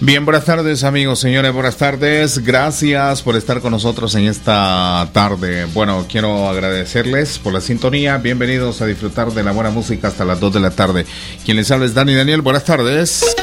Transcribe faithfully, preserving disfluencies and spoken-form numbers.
Bien, buenas tardes amigos, señores, buenas tardes. Gracias por estar con nosotros en esta tarde. Bueno, quiero agradecerles por la sintonía. Bienvenidos a disfrutar de la buena música hasta las dos de la tarde. Quien les habla es Dani Daniel, buenas tardes.